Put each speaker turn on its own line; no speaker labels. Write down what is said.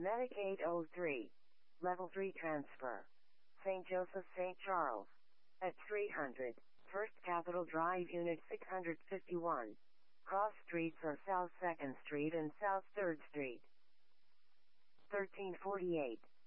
Medic 803. Level 3 transfer. St. Joseph St. Charles. At 300. First Capitol Drive Unit 651. Cross streets are South 2nd Street and South 3rd Street. 1348.